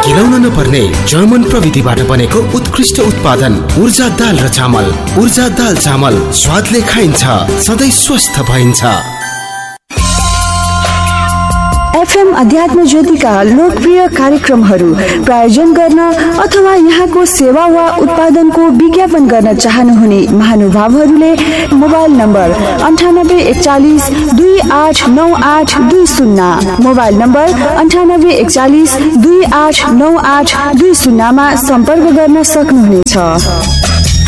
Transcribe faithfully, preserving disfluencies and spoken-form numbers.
हिलाउन नपर्ने जर्मन प्रविधिबाट बनेको उत्कृष्ट उत्पादन ऊर्जा दाल र चामल। ऊर्जा दाल चामल स्वादले खाइन्छ, सधैँ स्वस्थ भइन्छ। एफएम अध्यात्म ज्योतिका लोकप्रिय कार्यक्रमहरू प्रायोजन गर्न अथवा यहाँको सेवा वा उत्पादनको विज्ञापन गर्न चाहनुहुने महानुभावहरूले मोबाइल नम्बर अन्ठानब्बे एकचालिस दुई आठ नौ आठ दुई शून्य मोबाइल नम्बर अन्ठानब्बे एकचालिस दुई आठ नौ आठ दुई शून्यमा सम्पर्क गर्न सक्नुहुनेछ।